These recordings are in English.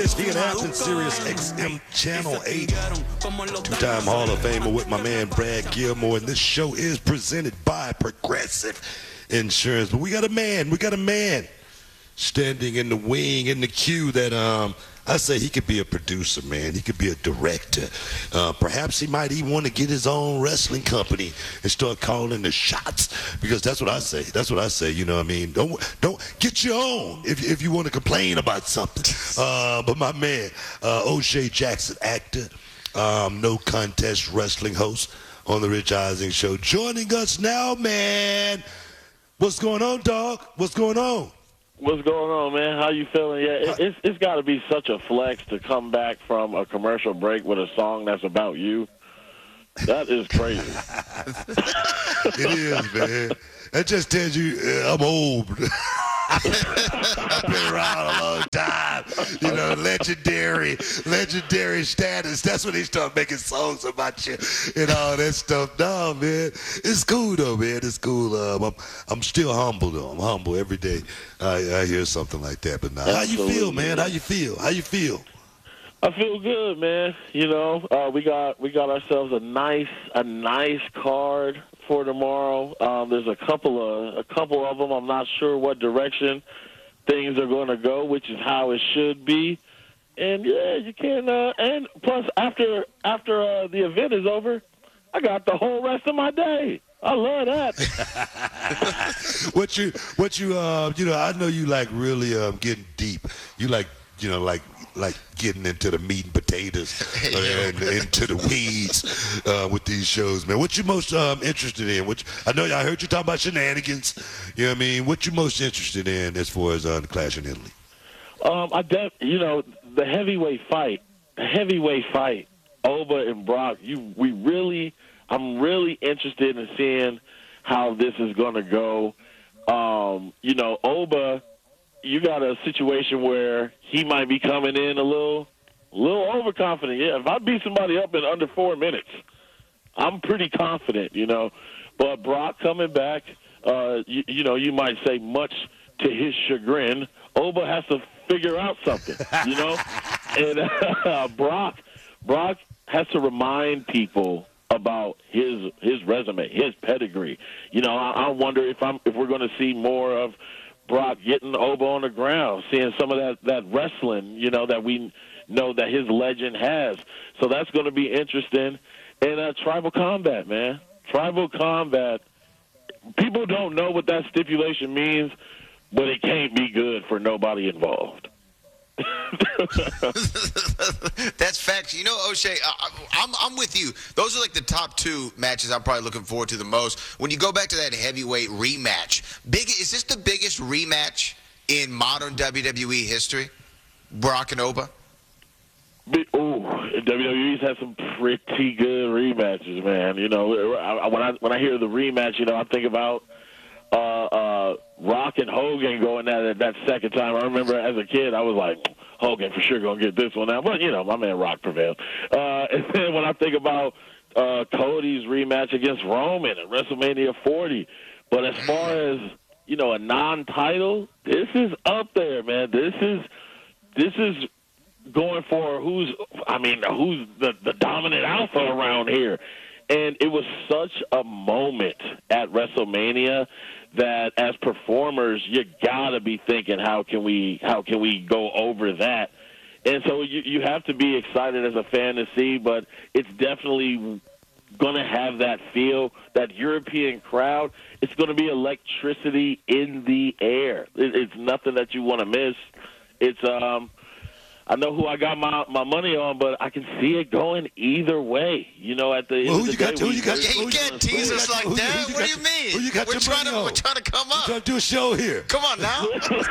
is here in Athens, Sirius XM Channel 8. Two-time Hall of Famer with my man Brad Gilmore. And this show is presented by Progressive Insurance. But we got a man standing in the wing, in the queue that I say he could be a producer, man. He could be a director. Perhaps he might even want to get his own wrestling company and start calling the shots, because that's what I say. That's what I say. You know what I mean? Don't get your own if you want to complain about something. But my man, O'Shea Jackson, actor, no contest wrestling host on the Rich Eisen Show, joining us now, man. What's going on, dog? What's going on? What's going on, man? How you feeling? Yeah, it's got to be such a flex to come back from a commercial break with a song that's about you. That is crazy. It is, man. That just tells you I'm old. I've been around a long time. You know, legendary status. That's when they start making songs about you and all that stuff. No, man. It's cool, though, man. It's cool. I'm still humble, though. I'm humble every day. I hear something like that. But now, how you feel, man? How you feel? I feel good, man. You know, we got ourselves a nice card for tomorrow. There's a couple of them. I'm not sure what direction things are going to go, which is how it should be. And yeah, you can. And plus, after the event is over, I got the whole rest of my day. I love that. what you I know you like really getting deep. You like getting into the meat and potatoes and into the weeds with these shows, man. What you most interested in? I heard you talk about shenanigans. You know what I mean? What you most interested in as far as the Clash in Italy? The heavyweight fight, Oba and Brock. I'm really interested in seeing how this is going to go. Oba, you got a situation where he might be coming in a little overconfident. Yeah, if I beat somebody up in under 4 minutes, I'm pretty confident, you know. But Brock coming back, you might say much to his chagrin, Oba has to figure out something, you know. And Brock has to remind people about his resume, his pedigree. You know, I wonder if we're going to see more of Brock getting Oba on the ground, seeing some of that wrestling, you know, that we know that his legend has. So that's going to be interesting. And Tribal Combat, man. Tribal Combat. People don't know what that stipulation means, but it can't be good for nobody involved. That's facts. You know, O'Shea, I'm with you. Those are like the top two matches I'm probably looking forward to the most. When you go back to that heavyweight rematch, is this the biggest rematch in modern WWE history? Brock and Oba? WWE's had some pretty good rematches, man. You know, when I hear the rematch, you know, I think about Rock and Hogan going at it that second time. I remember as a kid, I was like, Hogan for sure gonna get this one now. But, you know, my man Rock prevailed. And then when I think about Cody's rematch against Roman at WrestleMania 40, but as far as, you know, a non-title, this is up there, man. This is going for who's the dominant alpha around here. And it was such a moment at WrestleMania that as performers, you gotta be thinking, how can we go over that? And so you have to be excited as a fan to see, but it's definitely gonna have that feel, that European crowd. It's gonna be electricity in the air. It's nothing that you want to miss. It's I know who I got my money on, but I can see it going either way. You know, at the end of the day, you can't tease us like that. What do you mean? We're trying to come up. We're trying to do a show here. Come on now.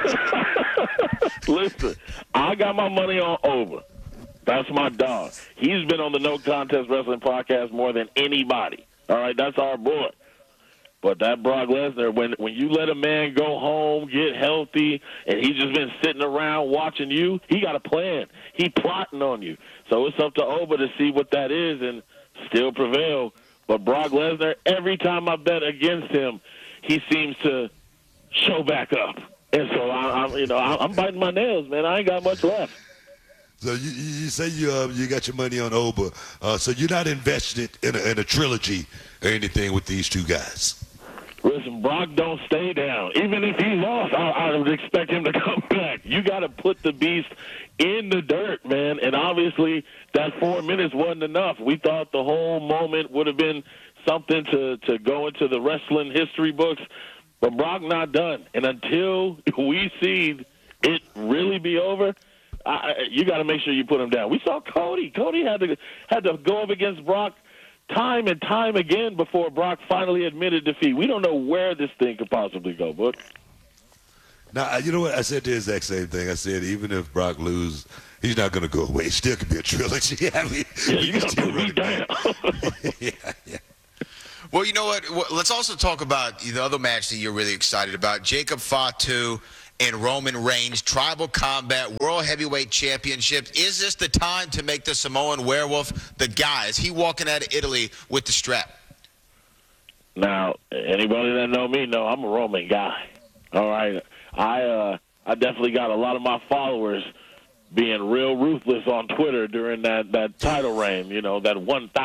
Listen, I got my money on Oba. That's my dog. He's been on the No Contest Wrestling podcast more than anybody. All right, that's our boy. But that Brock Lesnar, when you let a man go home, get healthy, and he's just been sitting around watching you, he got a plan. He plotting on you. So it's up to Oba to see what that is and still prevail. But Brock Lesnar, every time I bet against him, he seems to show back up. And so I'm biting my nails, man. I ain't got much left. So you say you got your money on Oba, so you're not invested in a trilogy or anything with these two guys. Listen, Brock don't stay down. Even if he lost, I would expect him to come back. You got to put the beast in the dirt, man. And obviously, that 4 minutes wasn't enough. We thought the whole moment would have been something to go into the wrestling history books. But Brock not done. And until we see it really be over, you got to make sure you put him down. We saw Cody. Cody had to go up against Brock time and time again before Brock finally admitted defeat. We don't know where this thing could possibly go, but. Now, you know what? I said the exact same thing. I said even if Brock loses, he's not going to go away. It still could be a trilogy. I mean, you got to put me down. yeah. Well, you know what? Let's also talk about the other match that you're really excited about, Jacob Fatu and Roman Reigns, Tribal Combat World Heavyweight Championship. Is this the time to make the Samoan Werewolf the guy? Is he walking out of Italy with the strap? Now, anybody that know me know I'm a Roman guy. All right, I definitely got a lot of my followers being real ruthless on Twitter during that title reign. You know, that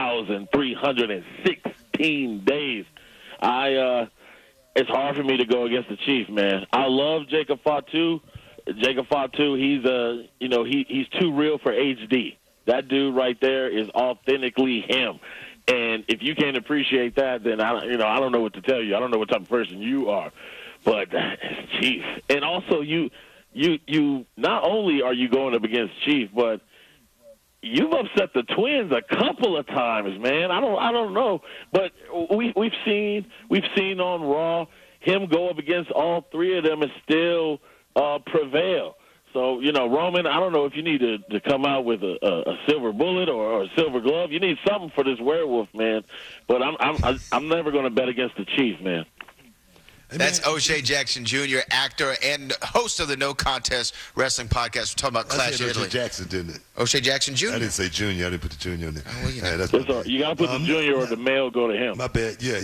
1,316 days. It's hard for me to go against the Chief, man. I love Jacob Fatu. Jacob Fatu, he's too real for HD. That dude right there is authentically him. And if you can't appreciate that, then I don't know what to tell you. I don't know what type of person you are. But Chief, and also you not only are you going up against Chief, but you've upset the Twins a couple of times, man. I don't know, but we've seen on Raw him go up against all three of them and still prevail. So Roman, I don't know if you need to come out with a silver bullet or a silver glove. You need something for this werewolf, man. But I'm never going to bet against the Chief, man. That's O'Shea Jackson Jr., actor and host of the No Contest Wrestling Podcast. We're talking about Clash of Italy. O'Shea Jackson, didn't it? O'Ea Jacson Jr.? I didn't say Junior. I didn't put the Junior on there. Oh, well, you know. That's all right. You got to put the Junior or the male go to him. My bad. Yeah.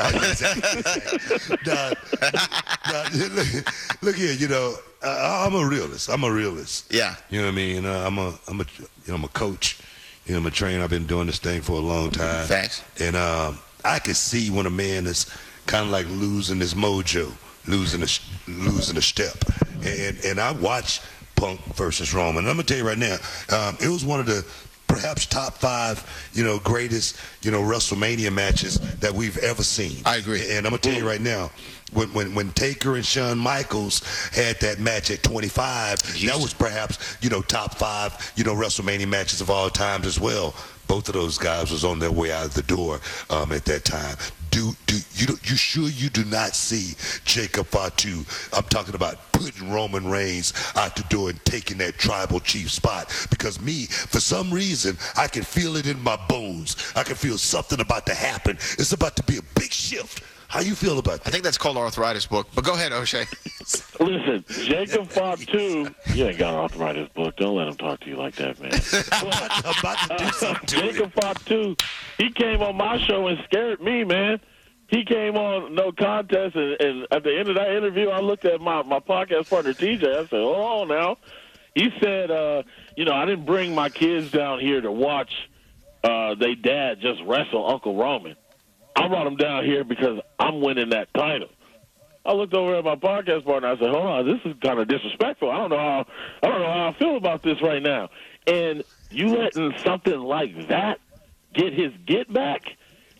Look here. I'm a realist. Yeah. You know what I mean? I'm a coach. I'm a trainer. I've been doing this thing for a long time. Thanks. And I can see when a man is kind of like losing his mojo, losing a step. And I watched Punk versus Roman. And I'm gonna tell you right now, it was one of the perhaps top 5, greatest, WrestleMania matches that we've ever seen. I agree. And I'm gonna tell you right now, when Taker and Shawn Michaels had that match at 25, that was perhaps, top 5, WrestleMania matches of all times as well. Both of those guys was on their way out of the door at that time. You sure you do not see Jacob Fatu? I'm talking about putting Roman Reigns out the door and taking that tribal chief spot. Because for some reason, I can feel it in my bones. I can feel something about to happen. It's about to be a big shift. How you feel about that? I think that's called arthritis book. But go ahead, O'Shea. Listen, Jacob Fatu, you ain't got an arthritis book. Don't let him talk to you like that, man. I'm about to do something to Jacob Fatu, he came on my show and scared me, man. He came on No Contest, and at the end of that interview, I looked at my podcast partner, TJ. I said, hold on now. He said, I didn't bring my kids down here to watch they dad just wrestle Uncle Roman. I brought him down here because I'm winning that title. I looked over at my podcast partner. I said, hold on, this is kind of disrespectful. I don't know how I feel about this right now. And you letting something like that get his get back?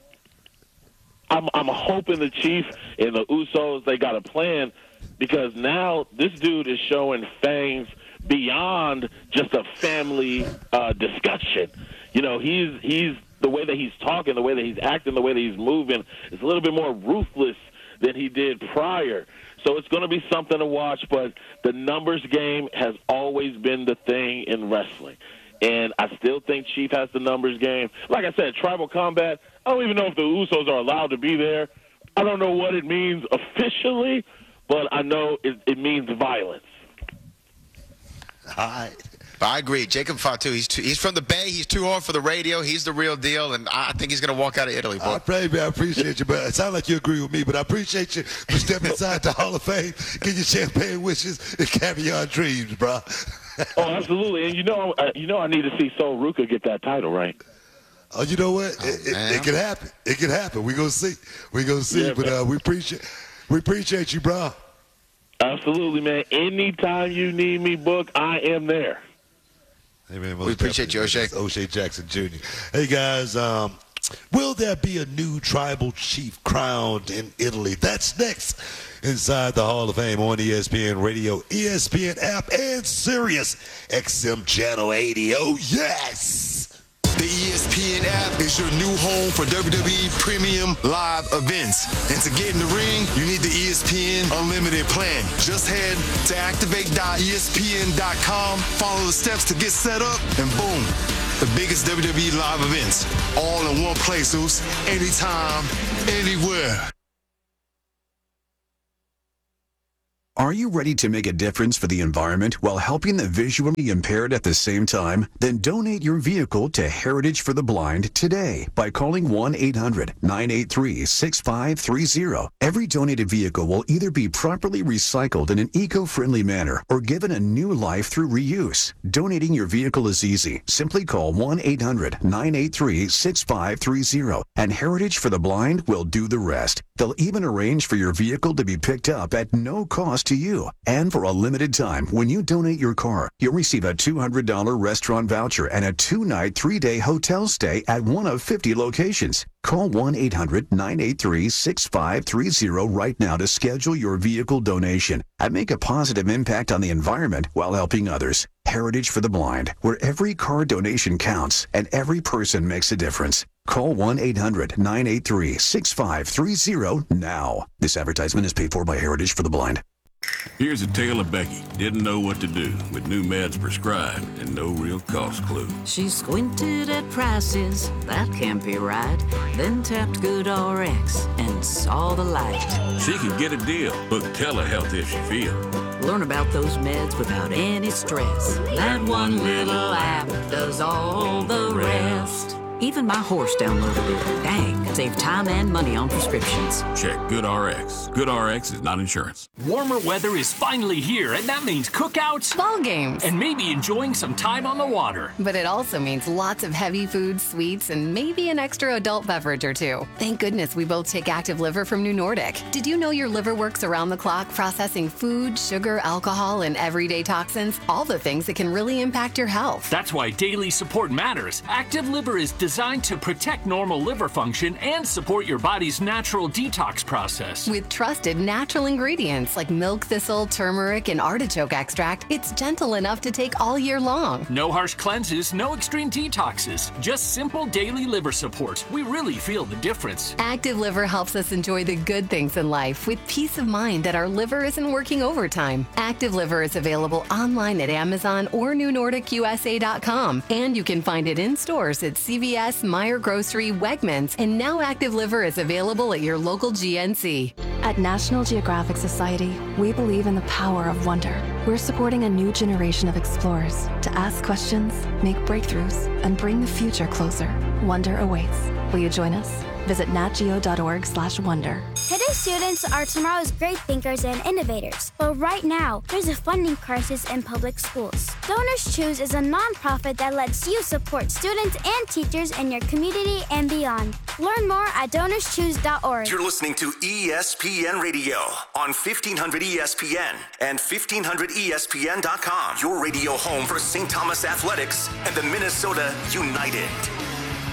I'm hoping the Chief and the Usos, they got a plan, because now this dude is showing fangs beyond just a family discussion. He's the way that he's talking, the way that he's acting, the way that he's moving is a little bit more ruthless than he did prior. So it's going to be something to watch, but the numbers game has always been the thing in wrestling. And I still think Chief has the numbers game. Like I said, Tribal Combat, I don't even know if the Usos are allowed to be there. I don't know what it means officially, but I know it means violence. All right. I agree. Jacob Fatu, he's from the Bay. He's too hard for the radio. He's the real deal, and I think he's going to walk out of Italy. Boy. I appreciate you, but it sounds like you agree with me, but I appreciate you for stepping inside the Hall of Fame. Give you champagne wishes and caviar dreams, bro. Oh, absolutely. And I need to see Sol Ruca get that title, right? Oh, you know what? It can happen. It can happen. We're gonna see. Yeah, but we appreciate you, bro. Absolutely, man. Anytime you need me, Book, I am there. Hey, man, We appreciate you, O'Shea. O'Shea Jackson Jr. Hey, guys, will there be a new tribal chief crowned in Italy? That's next inside the Hall of Fame on ESPN Radio, ESPN app, and Sirius XM Channel 80. Oh, yes! The ESPN app is your new home for WWE Premium Live events. And to get in the ring, you need the ESPN Unlimited plan. Just head to activate.espn.com, follow the steps to get set up, and boom, the biggest WWE live events. All in one place, Zeus. Anytime, anywhere. Are you ready to make a difference for the environment while helping the visually impaired at the same time? Then donate your vehicle to Heritage for the Blind today by calling 1-800-983-6530. Every donated vehicle will either be properly recycled in an eco-friendly manner or given a new life through reuse. Donating your vehicle is easy. Simply call 1-800-983-6530 and Heritage for the Blind will do the rest. They'll even arrange for your vehicle to be picked up at no cost to you. And for a limited time, when you donate your car, you'll receive a $200 restaurant voucher and a 2-night, 3-day hotel stay at one of 50 locations. Call 1-800-983-6530 right now to schedule your vehicle donation and make a positive impact on the environment while helping others. Heritage for the Blind, where every car donation counts and every person makes a difference. Call 1-800-983-6530 now. This advertisement is paid for by Heritage for the Blind. Here's a tale of Becky. Didn't know what to do with new meds prescribed and no real cost clue. She squinted at prices, that can't be right. Then tapped GoodRx and saw the light. She could get a deal, book telehealth if she feels. Learn about those meds without any stress. That one little app does all the rest. Even my horse downloaded it. Dang, save time and money on prescriptions. Check GoodRx. GoodRx is not insurance. Warmer weather is finally here, and that means cookouts, ball games, and maybe enjoying some time on the water. But it also means lots of heavy foods, sweets, and maybe an extra adult beverage or two. Thank goodness we both take Active Liver from New Nordic. Did you know your liver works around the clock processing food, sugar, alcohol, and everyday toxins? All the things that can really impact your health. That's why daily support matters. Active Liver is designed to protect normal liver function and support your body's natural detox process. With trusted natural ingredients like milk thistle, turmeric, and artichoke extract, it's gentle enough to take all year long. No harsh cleanses, no extreme detoxes, just simple daily liver support. We really feel the difference. Active Liver helps us enjoy the good things in life with peace of mind that our liver isn't working overtime. Active Liver is available online at Amazon or NewNordicUSA.com, and you can find it in stores at CVS, Meijer Grocery, Wegmans, and now Active Liver is available at your local GNC. At National Geographic Society, we believe in the power of wonder. We're supporting a new generation of explorers to ask questions, make breakthroughs, and bring the future closer. Wonder awaits. Will you join us? Visit natgeo.org/wonder. Today's students are tomorrow's great thinkers and innovators. But right now, there's a funding crisis in public schools. Donors Choose is a nonprofit that lets you support students and teachers in your community and beyond. Learn more at donorschoose.org. You're listening to ESPN Radio on 1500 ESPN and 1500ESPN.com. Your radio home for St. Thomas Athletics and the Minnesota United.